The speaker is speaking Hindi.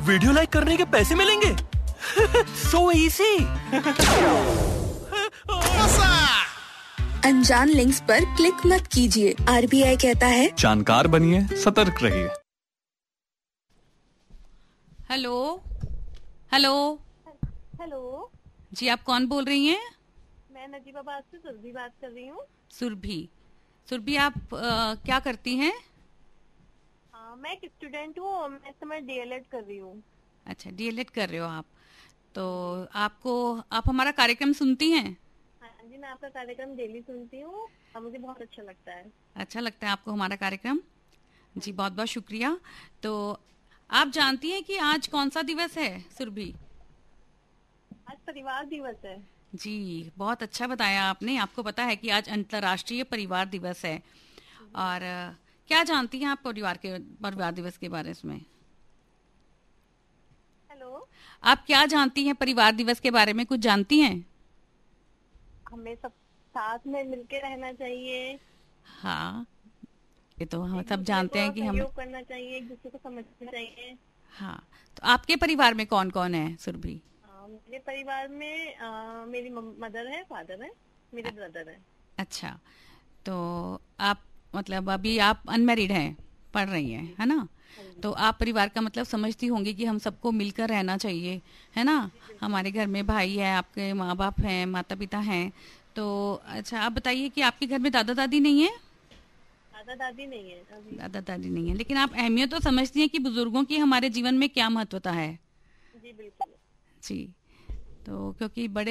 वीडियो लाइक करने के पैसे मिलेंगे? So easy. अनजान लिंक्स पर क्लिक मत कीजिए। RBI कहता है जानकार बनिए, सतर्क रहिए। हेलो हेलो हेलो जी, आप कौन बोल रही हैं? मैं नजीबाबाद से सुरभि बात कर रही हूँ। सुरभि आप क्या करती हैं? मैं एक स्टूडेंट हूँ, मैं इस समय DLED कर रही हूँ। अच्छा, DLED कर रहे हो आप। तो आप हमारा कार्यक्रम सुनती हैं? हाँ जी, मैं आपका कार्यक्रम डेली सुनती हूँ और मुझे बहुत अच्छा लगता है। अच्छा लगता है आपको हमारा कार्यक्रम? जी, बहुत बहुत शुक्रिया। तो आप जानती हैं कि आज कौन सा दिवस है सुरभि? आज परिवार दिवस है। जी, बहुत अच्छा बताया आपने। आपको पता है कि आज अंतर्राष्ट्रीय परिवार दिवस है। और क्या जानती हैं आप परिवार दिवस के बारे में? हेलो, आप क्या जानती हैं परिवार दिवस के बारे में? कुछ जानती हैं? हमें सब साथ में मिलके रहना चाहिए। हाँ, ये तो हम सब जानते हैं कि हमें सहयोग करना चाहिए, एक दूसरे को समझना चाहिए। हाँ, तो आपके परिवार में कौन कौन है सुरभि? मेरे परिवार में मेरी मदर है, फादर है, मेरे ब्रदर है। अच्छा, तो आप मतलब अभी आप अनमैरिड हैं, पढ़ रही हैं, है ना? तो आप परिवार का मतलब समझती होंगी कि हम सबको मिलकर रहना चाहिए, है ना? हमारे घर में भाई है, आपके माँ बाप हैं, माता पिता हैं। तो अच्छा, आप बताइए कि आपके घर में दादा दादी नहीं है? दादा दादी नहीं है अभी। दादा दादी नहीं है, लेकिन आप अहमियत तो समझती हैं कि बुजुर्गों की हमारे जीवन में क्या महत्वता है? जी बिल्कुल। जी, तो क्योंकि बड़े